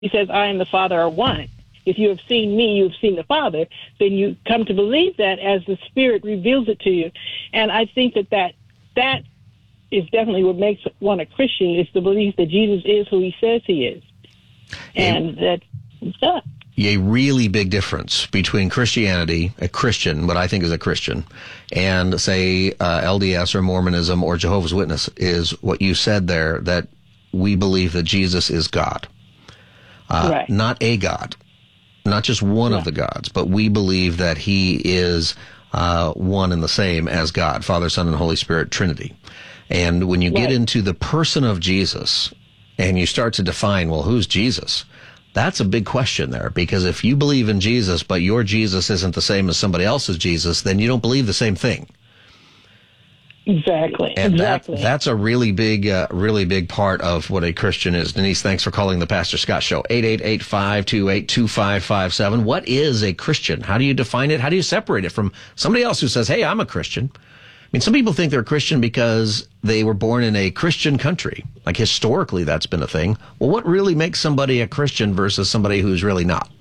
he says, I and the Father are one. If you have seen me, you have seen the Father. Then you come to believe that as the Spirit reveals it to you. And I think that is definitely what makes one a Christian, is the belief that Jesus is who he says he is. And that's that. A really big difference between Christianity, a Christian, what I think is a Christian, and, say, LDS or Mormonism or Jehovah's Witness is what you said there, that we believe that Jesus is God. Right. Not a God, not just one of the gods, but we believe that he is one and the same as God, Father, Son, and Holy Spirit, Trinity. And when you get into the person of Jesus and you start to define, well, who's Jesus? That's a big question there, because if you believe in Jesus, but your Jesus isn't the same as somebody else's Jesus, then you don't believe the same thing. Exactly. And that's a really big part of what a Christian is. Denise, thanks for calling the Pastor Scott Show. 888-528-2557. What is a Christian? How do you define it? How do you separate it from somebody else who says, hey, I'm a Christian? I mean, some people think they're a Christian because they were born in a Christian country. Like, historically, that's been a thing. Well, what really makes somebody a Christian versus somebody who's really not?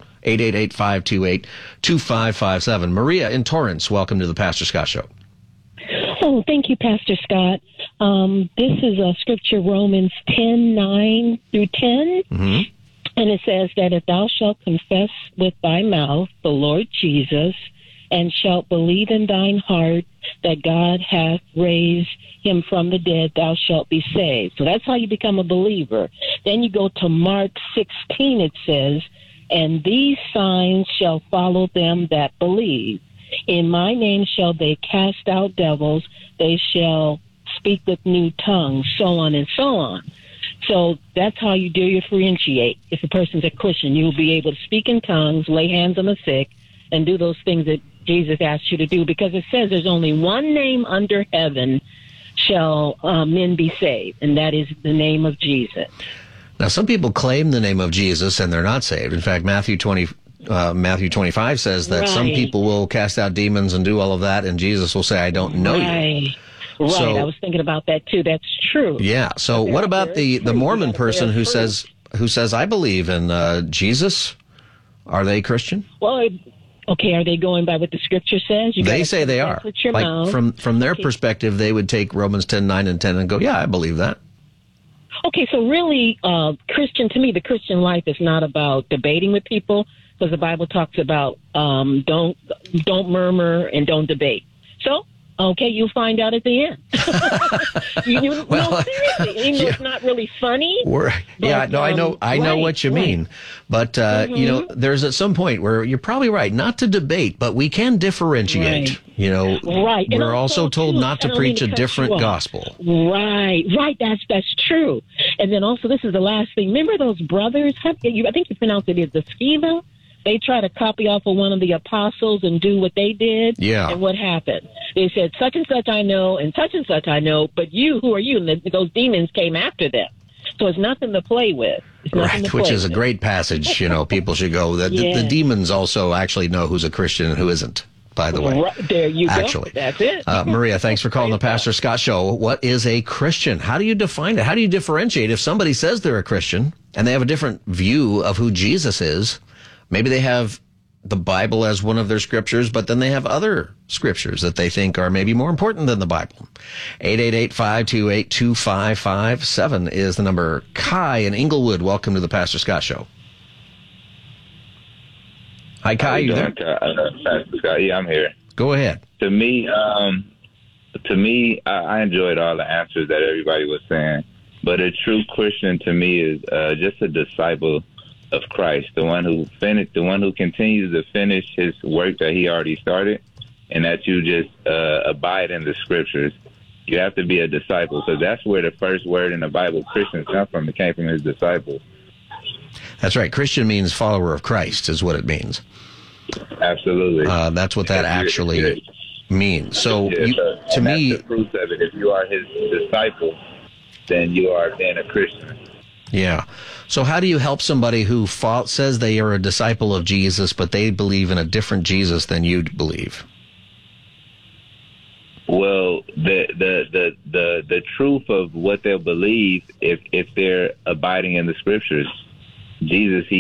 888-528-2557. Maria in Torrance, welcome to the Pastor Scott Show. Oh, thank you, Pastor Scott. This is a scripture, Romans 10:9 through 10. Mm-hmm. And it says that if thou shalt confess with thy mouth the Lord Jesus, and shalt believe in thine heart that God hath raised him from the dead, thou shalt be saved. So that's how you become a believer. Then you go to Mark 16, it says, and these signs shall follow them that believe. In my name shall they cast out devils, they shall speak with new tongues, so on and so on. So that's how you differentiate. If a person's a Christian, you'll be able to speak in tongues, lay hands on the sick, and do those things that Jesus asked you to do, because it says there's only one name under heaven shall men be saved, and that is the name of Jesus. Now, some people claim the name of Jesus and they're not saved. In fact, Matthew 25 says that some people will cast out demons and do all of that, and Jesus will say, I don't know you. Right, so, I was thinking about that too. That's true. Yeah. So what about the Mormon person who says, I believe in Jesus? Are they Christian? Well, okay, are they going by what the scripture says? They say they are. Like, from their perspective, they would take Romans 10:9 and 10 and go, yeah, I believe that. Okay, so really, Christian, to me, the Christian life is not about debating with people, because the Bible talks about don't murmur and don't debate. So, okay, you'll find out at the end. No, seriously, it's not really funny. I know what you mean. But, there's at some point where you're probably right, not to debate, but we can differentiate. Right. Right. We're also told not to preach a different gospel. Right. That's true. And then also, this is the last thing. Remember those brothers? I think you pronounce it as the Sceva? They try to copy off of one of the apostles and do what they did. Yeah. And what happened? They said, such and such I know, and such I know, but you, who are you? And those demons came after them. So it's nothing to play with. Which is a great passage. People should go. The demons also actually know who's a Christian and who isn't, by the way. Right, there you go. That's it. Maria, thanks for calling the Pastor Scott Show. What is a Christian? How do you define it? How do you differentiate? If somebody says they're a Christian and they have a different view of who Jesus is, maybe they have the Bible as one of their scriptures, but then they have other scriptures that they think are maybe more important than the Bible. 888-528-2557 is the number. Kai in Inglewood, welcome to the Pastor Scott Show. Hi, Kai, you there? Pastor Scott, yeah, I'm here. Go ahead. To me, I enjoyed all the answers that everybody was saying, but a true Christian to me is just a disciple of Christ, the one who continues to finish his work that he already started, and that you just abide in the scriptures. You have to be a disciple, because that's where the first word in the Bible, Christians, come from. It came from his disciples. That's right. Christian means follower of Christ, is what it means. Absolutely. That's what that actually means. So, to me, that's the proof of it. If you are his disciple, then you are then a Christian. Yeah. So how do you help somebody who says they are a disciple of Jesus, but they believe in a different Jesus than you believe? Well, the truth of what they'll believe, if they're abiding in the scriptures, Jesus,